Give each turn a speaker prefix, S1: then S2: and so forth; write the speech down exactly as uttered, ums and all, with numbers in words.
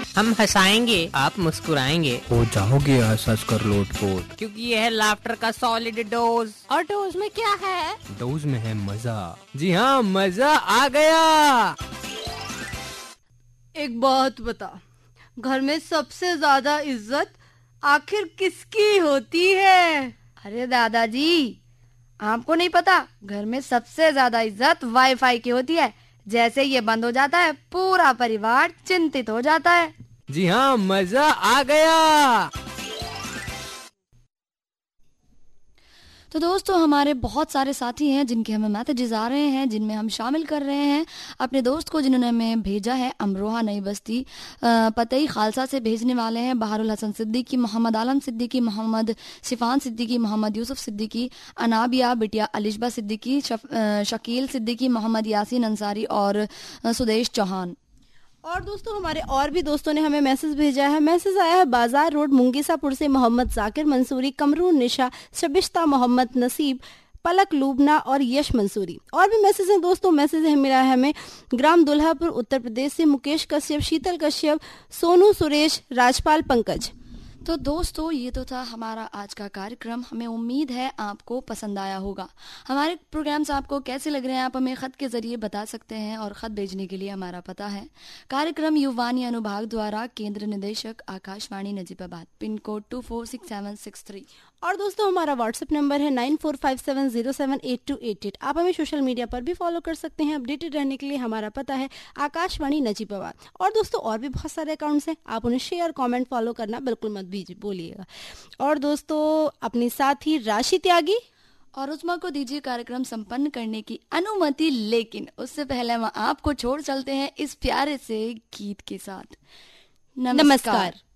S1: हम हंसाएंगे, आप मुस्कुराएंगे,
S2: हो जाओगे हंस हंस कर लोटपोट,
S1: क्योंकि ये है लाफ्टर का सॉलिड डोज।
S3: और डोज में क्या है?
S2: डोज में है मजा।
S1: जी हाँ, मजा आ गया।
S3: एक बात बता, घर में सबसे ज्यादा इज्जत आखिर किसकी होती है?
S4: अरे दादाजी, आपको नहीं पता, घर में सबसे ज्यादा इज्जत वाईफाई की होती है। जैसे ये बंद हो जाता है, पूरा परिवार चिंतित हो जाता है।
S1: जी हाँ, मजा आ गया।
S4: तो दोस्तों, हमारे बहुत सारे साथी हैं जिनके हमें मैसेजेस आ रहे हैं, जिनमें हम शामिल कर रहे हैं अपने दोस्त को, जिन्होंने हमें भेजा है अमरोहा नई बस्ती पतई खालसा से भेजने वाले हैं बहारुल हसन सिद्दीकी, मोहम्मद आलम सिद्दीकी, मोहम्मद शिफान सिद्दीकी, मोहम्मद यूसुफ सिद्दीकी, अनाबिया बिटिया अलिशबा सिद्दीकी, शकील सिद्दीकी, मोहम्मद यासीन अंसारी और सुदेश चौहान।
S3: और दोस्तों, हमारे और भी दोस्तों ने हमें मैसेज भेजा है। मैसेज आया है बाजार रोड मुंगीसापुर से मोहम्मद जाकिर मंसूरी, कमरून निशा, शबिश्ता मोहम्मद नसीब, पलक लूबना और यश मंसूरी। और भी मैसेज हैं दोस्तों। मैसेज है मिला है हमें ग्राम दुल्हापुर उत्तर प्रदेश से मुकेश कश्यप, शीतल कश्यप, सोनू सुरेश, राजपाल पंकज।
S4: तो दोस्तों, ये तो था हमारा आज का कार्यक्रम। हमें उम्मीद है आपको पसंद आया होगा। हमारे प्रोग्राम्स आपको कैसे लग रहे हैं, आप हमें खत के जरिए बता सकते हैं। और खत भेजने के लिए हमारा पता है कार्यक्रम युवानी अनुभाग द्वारा, केंद्र निदेशक Akashvani Najibabad, pin code to four six seven six three.
S3: और दोस्तों, हमारा व्हाट्सएप नंबर है nine four five seven zero seven eight to eight eight. आप हमें सोशल मीडिया पर भी फॉलो कर सकते हैं। अपडेटेड रहने के लिए हमारा पता है आकाशवाणी नजीबाबाद। और दोस्तों, और भी बहुत सारे अकाउंट्स हैं, आप उन्हें शेयर, कमेंट, फॉलो करना बिल्कुल मत बोलिएगा। और दोस्तों, अपनी साथी राशि त्यागी
S4: और उस्मा को दीजिए कार्यक्रम संपन्न करने की अनुमति, लेकिन उससे पहले हम आपको छोड़ चलते हैं इस प्यारे से गीत के साथ। नमस्कार, नमस्कार।